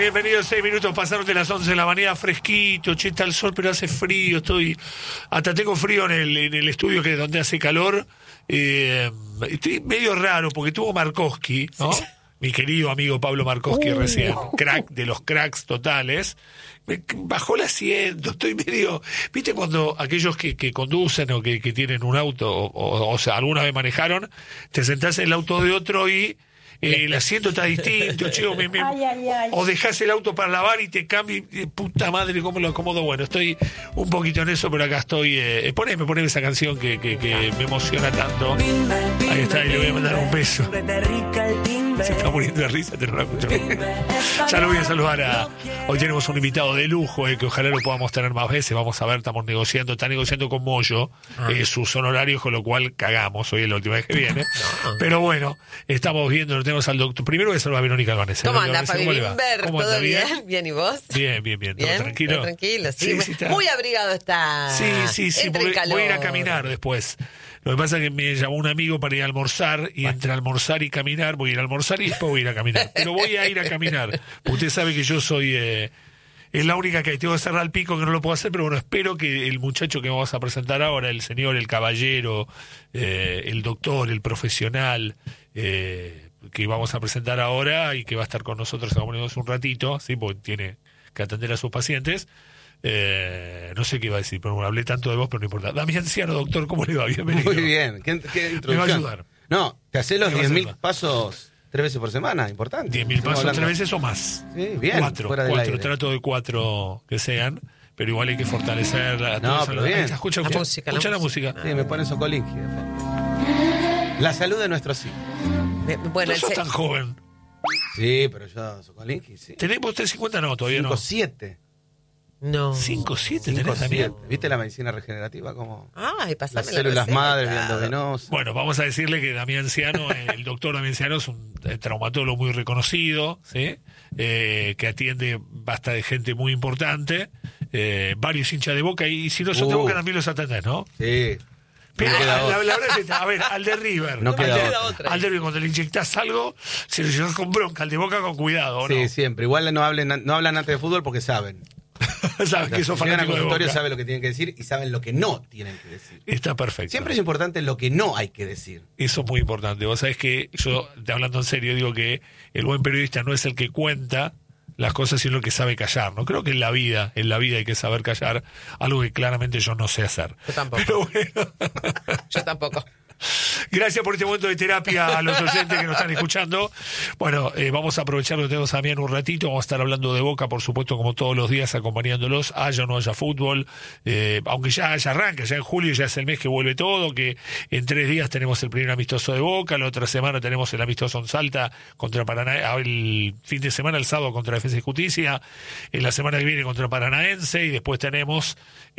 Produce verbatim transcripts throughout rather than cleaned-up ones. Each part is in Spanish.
bienvenidos. Seis minutos pasaron de las once de la mañana, fresquito, che, está el sol, pero hace frío. Estoy, hasta tengo frío en el, en el estudio que es donde hace calor. Eh, estoy medio raro porque tuvo Markowski, ¿no? Sí. Mi querido amigo Pablo Markowski, uh. recién, crack de los cracks totales. Me bajó el asiento, estoy medio... ¿Viste cuando aquellos que, que conducen o que, que tienen un auto, o, o, o sea, alguna vez manejaron, te sentás en el auto de otro y eh, el asiento está distinto, chico, me, me, ay, ay, ay. O dejás el auto para lavar y te cambia, y, puta madre, cómo lo acomodo. Bueno, estoy un poquito en eso, pero acá estoy... Eh, poneme, poneme esa canción que, que, que me emociona tanto. Ahí está, y le voy a mandar un beso. Se está muriendo de risa, te lo escucho. Ya lo voy a saludar a... Hoy tenemos un invitado de lujo, eh, que ojalá lo podamos tener más veces. Vamos a ver, estamos negociando, está negociando con Moyo ah. eh, sus honorarios, con lo cual cagamos. Hoy es la última vez que viene. No. Pero bueno, estamos viendo, lo tenemos al doctor. Primero voy a saludar a Verónica Albanese. ¿Cómo anda, Fabi Limber? ¿Todo bien? bien? ¿Bien y vos? Bien, bien, bien. ¿Bien? ¿Todo tranquilo? ¿Todo tranquilo? Sí, sí, sí está... Muy abrigado está. Sí, sí, sí. Voy, voy a ir a caminar después. Lo que pasa es que me llamó un amigo para ir a almorzar y entre almorzar y caminar, voy a ir a almorzar y después voy a ir a caminar. Pero voy a ir a caminar. Usted sabe que yo soy... Eh, es la única que tengo que cerrar el pico, que no lo puedo hacer, pero bueno, espero que el muchacho que vamos a presentar ahora, el señor, el caballero, eh, el doctor, el profesional, eh, que vamos a presentar ahora y que va a estar con nosotros un ratito, ¿sí? Porque tiene que atender a sus pacientes. Eh, no sé qué iba a decir, pero bueno, hablé tanto de vos, pero no importa. Damián Ciano, doctor, ¿cómo le va? Bienvenido. Muy bien, ¿qué, qué introducción? Me va a ayudar. No, te haces los diez mil pasos tres veces por semana, importante. diez mil pasos tres veces o más. Sí, bien. Cuatro, cuatro, trato de cuatro que sean, pero igual hay que fortalecerla. No, pero bien. Ahí, escucha, escucha, la música, escucha la, la música. música. Sí, me pone Sokolinki. La salud de nuestros hijos. Bueno, no sos se... tan joven. Sí, pero yo, Sokolinki, sí. ¿Tenemos trescientos cincuenta? No, todavía cinco, no. siete. No. cinco siete tenés también. ¿Viste la medicina regenerativa? Como Ay, pasame las células la madre, viendo venosas. Bueno, vamos a decirle que Damián Ciano, el doctor Damián Ciano, es un traumatólogo muy reconocido, ¿sí? Eh, que atiende bastante gente muy importante, eh, varios hinchas de Boca, y si no son uh. de Boca también los atendés, ¿no? Sí. Pero no la, la, la verdad es que, a ver, al de River, no queda al, de, otra. otra. al de River, cuando le inyectás algo, se lo llevas con bronca, al de Boca con cuidado, ¿no? Sí, siempre. Igual no hablen, no hablan antes de fútbol porque saben. Saben que son fanáticos de Boca. Saben lo que tienen que decir y saben lo que no tienen que decir. Está perfecto. Siempre es importante lo que no hay que decir. Eso es muy importante. Vos sabés que yo, hablando en serio, digo que el buen periodista no es el que cuenta las cosas, sino el que sabe callar. No creo que en la vida, en la vida hay que saber callar, algo que claramente yo no sé hacer. Yo tampoco. Pero bueno. Yo tampoco. Gracias por este momento de terapia a los oyentes que nos están escuchando. Bueno, eh, vamos a aprovechar lo que tenemos a Damián un ratito. Vamos a estar hablando de Boca, por supuesto, como todos los días, acompañándolos, haya o no haya fútbol. Eh, aunque ya haya arranque, ya en julio ya es el mes que vuelve todo, que en tres días tenemos el primer amistoso de Boca, la otra semana tenemos el amistoso en Salta contra Paranaense, el fin de semana, el sábado, contra Defensa y Justicia, en la semana que viene contra Paranaense, y después tenemos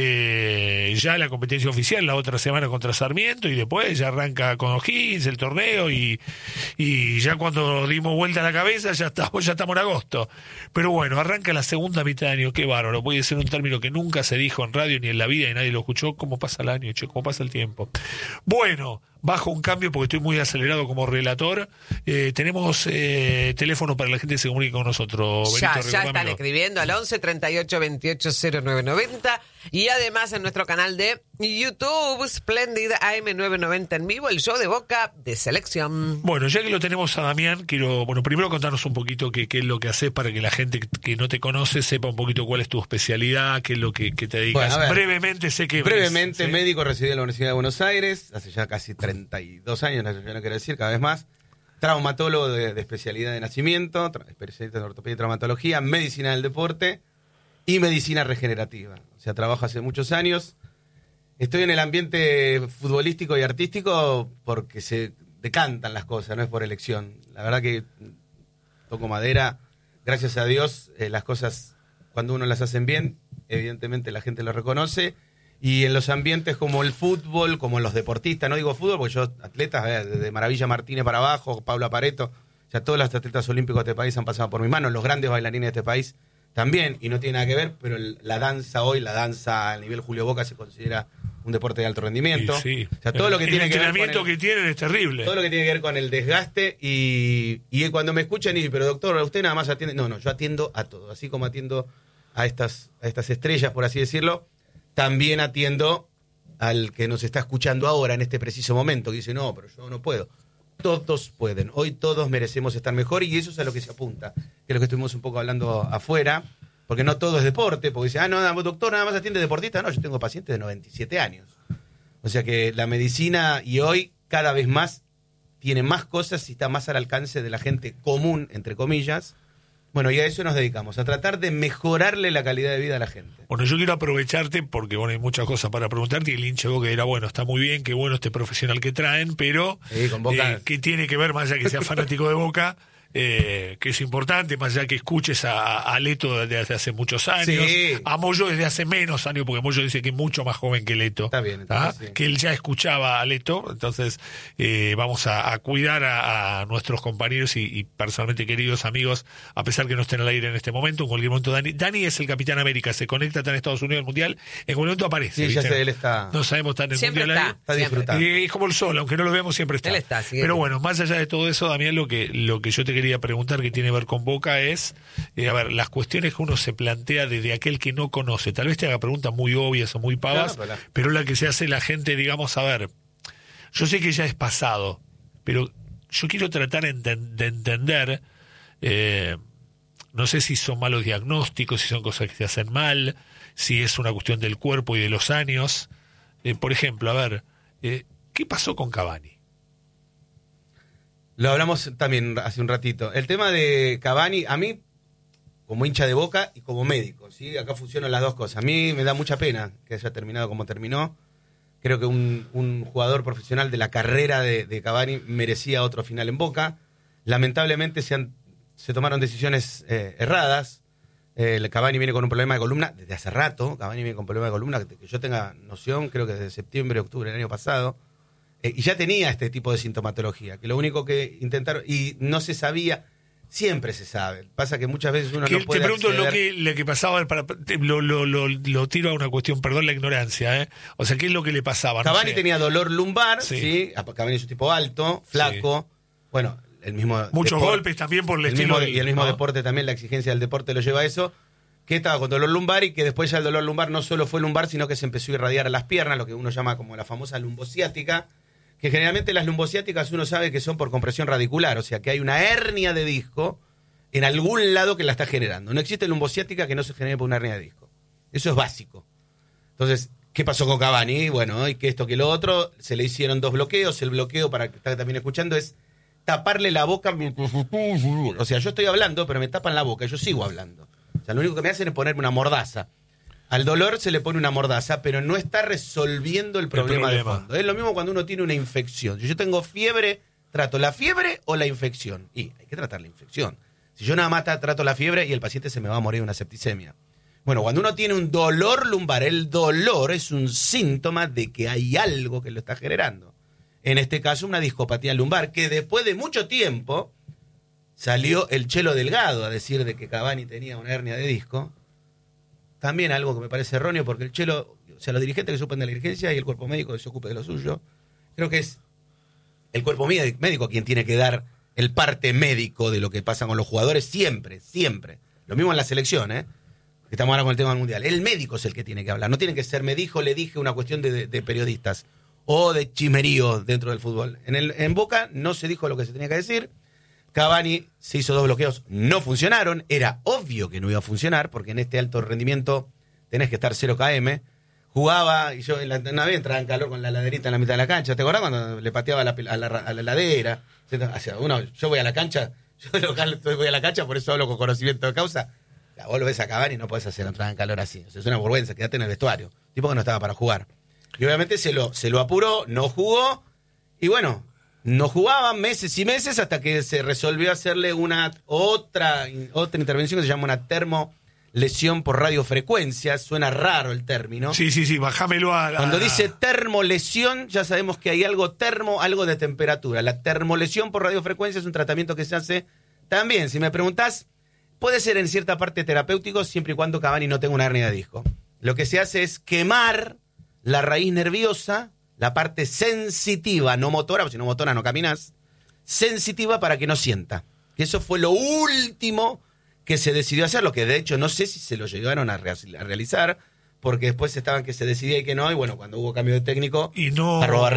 eh, ya la competencia oficial la otra semana contra Sarmiento, y después ya arranca con O'Higgins el torneo, y, y ya cuando dimos vuelta a la cabeza ya estamos, ya estamos en agosto. Pero bueno, arranca la segunda mitad de año, qué bárbaro. Voy a decir un término que nunca se dijo en radio ni en la vida y nadie lo escuchó: cómo pasa el año, che, cómo pasa el tiempo. Bueno, bajo un cambio porque estoy muy acelerado como relator. Eh, tenemos eh, teléfono para la gente que se comunique con nosotros. Ya, Benito, ya están escribiendo al once, treinta y ocho, veintiocho, cero nueve noventa, y además en nuestro canal de YouTube, Splendid A M novecientos noventa en vivo, el show de Boca de selección. Bueno, ya que lo tenemos a Damián, quiero, bueno, primero contarnos un poquito qué, qué es lo que haces para que la gente que no te conoce sepa un poquito cuál es tu especialidad, qué es lo que, que te dedicas. Bueno, brevemente, sé que... Brevemente, ¿sí? Médico recibido en la Universidad de Buenos Aires, hace ya casi treinta y dos años, no, yo no quiero decir, cada vez más. Traumatólogo de, de especialidad de nacimiento, tra- especialista en ortopedia y traumatología, medicina del deporte y medicina regenerativa. O sea, trabajo hace muchos años. Estoy en el ambiente futbolístico y artístico porque se decantan las cosas, no es por elección. La verdad que toco madera, gracias a Dios, eh, las cosas cuando uno las hacen bien, evidentemente la gente lo reconoce. Y en los ambientes como el fútbol, como los deportistas, no digo fútbol porque yo, atletas, a ver, desde Maravilla Martínez para abajo, Pablo Pareto, ya todos los atletas olímpicos de este país han pasado por mis manos, los grandes bailarines de este país también, y no tiene nada que ver, pero el, la danza hoy, la danza a nivel Julio Boca se considera un deporte de alto rendimiento. Sí, sí. O sea, todo lo que el tiene que ver con entrenamiento el, que tienen es terrible. todo lo que tiene que ver con el desgaste y, y cuando me escuchan y pero doctor, usted nada más atiende. No, no, yo atiendo a todo, así como atiendo a estas, a estas estrellas, por así decirlo, también atiendo al que nos está escuchando ahora en este preciso momento, que dice, no, pero yo no puedo. Todos pueden, hoy todos merecemos estar mejor y eso es a lo que se apunta, que es lo que estuvimos un poco hablando afuera, porque no todo es deporte, porque dice, ah, no, doctor, nada más atiende deportista. No, yo tengo pacientes de noventa y siete años. O sea que la medicina y hoy cada vez más tiene más cosas y está más al alcance de la gente común, entre comillas. Bueno, y a eso nos dedicamos, a tratar de mejorarle la calidad de vida a la gente. Bueno, yo quiero aprovecharte porque bueno, hay muchas cosas para preguntarte y el hincha de Boca dirá, bueno, está muy bien, qué bueno este profesional que traen, pero Sí, con Boca. eh, ¿qué tiene que ver más allá que sea fanático de Boca? Eh, que es importante, más allá que escuches a, a Leto desde hace muchos años, Sí. a Moyo desde hace menos años, porque Moyo dice que es mucho más joven que Leto. Está bien, ¿Ah? entonces sí. Que él ya escuchaba a Leto, entonces eh, vamos a, a cuidar a, a nuestros compañeros y, y personalmente queridos amigos, a pesar que no estén al aire en este momento. En cualquier momento Dani, Dani es el Capitán América, se conecta, está en Estados Unidos, el Mundial, en cualquier momento aparece. Sí, ya ¿viste? sé, él está, No sabemos, está en el Siempre Mundial está. ahí. está siempre. disfrutando. Y es como el sol, aunque no lo vemos, siempre está. Él está, sí. Pero bueno, más allá de todo eso, Damián, lo que, lo que yo te quería preguntar, que tiene que ver con Boca, es, eh, a ver, las cuestiones que uno se plantea desde aquel que no conoce. Tal vez te haga preguntas muy obvias o muy pavas, No, no, pero la- pero la que se hace la gente, digamos, a ver, yo sé que ya es pasado, pero yo quiero tratar enten- de entender, eh, no sé si son malos diagnósticos, si son cosas que se hacen mal, si es una cuestión del cuerpo y de los años. Eh, por ejemplo, a ver, eh, ¿qué pasó con Cavani? Lo hablamos también hace un ratito. El tema de Cavani, a mí, como hincha de Boca y como médico, ¿sí? Acá funcionan las dos cosas. A mí me da mucha pena que haya terminado como terminó. Creo que un, un jugador profesional de la carrera de, de Cavani merecía otro final en Boca. Lamentablemente se, han, se tomaron decisiones eh, erradas. Eh, el Cavani viene con un problema de columna desde hace rato. Cavani viene con un problema de columna, que, que yo tenga noción, creo que desde septiembre, octubre del año pasado. Eh, y ya tenía este tipo de sintomatología, que lo único que intentaron, y no se sabía, siempre se sabe. Pasa que muchas veces uno Que no puede te pregunto lo acceder- que, lo que pasaba, para, te- lo, lo, lo, lo tiro a una cuestión, perdón la ignorancia, ¿eh? O sea, ¿qué es lo que le pasaba? No Cavani sé. tenía dolor lumbar, Sí. ¿sí? Cavani es un tipo alto, flaco, bueno, el mismo... Muchos depor- golpes también por el, el estilo mismo, del- y el mismo ¿no? deporte también, la exigencia del deporte lo lleva a eso, que estaba con dolor lumbar y que después ya el dolor lumbar no solo fue lumbar, sino que se empezó a irradiar a las piernas, lo que uno llama como la famosa lumbociática, que generalmente las lumbociáticas uno sabe que son por compresión radicular, o sea que hay una hernia de disco en algún lado que la está generando. No existe lumbociática que no se genere por una hernia de disco. Eso es básico. Entonces, ¿qué pasó con Cavani? Bueno, y que esto, que lo otro, se le hicieron dos bloqueos. El bloqueo, para que está también escuchando, es taparle la boca. O sea, yo estoy hablando, pero me tapan la boca y yo sigo hablando. O sea, lo único que me hacen es ponerme una mordaza. Al dolor se le pone una mordaza, pero no está resolviendo el problema, de problema. fondo. Es lo mismo cuando uno tiene una infección. Si yo tengo fiebre, ¿trato la fiebre o la infección? Y hay que tratar la infección. Si yo nada más tra- trato la fiebre y el paciente se me va a morir de una septicemia. Bueno, cuando uno tiene un dolor lumbar, el dolor es un síntoma de que hay algo que lo está generando. En este caso, una discopatía lumbar, que después de mucho tiempo salió el Chelo Delgado a decir de que Cavani tenía una hernia de disco. También algo que me parece erróneo, porque el Chelo, o sea, los dirigentes que se ocupen de la dirigencia y el cuerpo médico que se ocupe de lo suyo, creo que es el cuerpo médico quien tiene que dar el parte médico de lo que pasa con los jugadores siempre, siempre. Lo mismo en la selección, ¿eh? Estamos ahora con el tema del Mundial. El médico es el que tiene que hablar. No tiene que ser me dijo, le dije, una cuestión de, de, de periodistas o de chismerío dentro del fútbol. En, el, en Boca no se dijo lo que se tenía que decir. Cavani se hizo dos bloqueos, no funcionaron. Era obvio que no iba a funcionar porque en este alto rendimiento tenés que estar cero kilómetros. Jugaba y yo en la, una vez entraba en calor con la laderita en la mitad de la cancha. ¿Te acordás cuando le pateaba a la, a la, a la ladera? O sea, uno, yo voy a la cancha, yo local voy a la cancha, por eso hablo con conocimiento de causa. Ya, vos lo ves a Cavani y no podés hacer entrar en calor así. O sea, es una vergüenza, quédate en el vestuario. Tipo que no estaba para jugar. Y obviamente se lo, se lo apuró, no jugó. Y bueno, no jugaba meses y meses hasta que se resolvió hacerle una otra, otra intervención que se llama una termolesión por radiofrecuencia. Suena raro el término. Sí, sí, sí, bajámelo a la... Cuando dice termolesión, ya sabemos que hay algo termo, algo de temperatura. La termolesión por radiofrecuencia es un tratamiento que se hace también. Si me preguntás, puede ser en cierta parte terapéutico siempre y cuando Cavani no tenga una hernia de disco. Lo que se hace es quemar la raíz nerviosa, la parte sensitiva, no motora, porque si no motora no caminás, sensitiva para que no sienta. Que eso fue lo último que se decidió hacer, lo que de hecho no sé si se lo llegaron a, re- a realizar, porque después estaban que se decidía y que no, y bueno, cuando hubo cambio de técnico, Y no... Arroba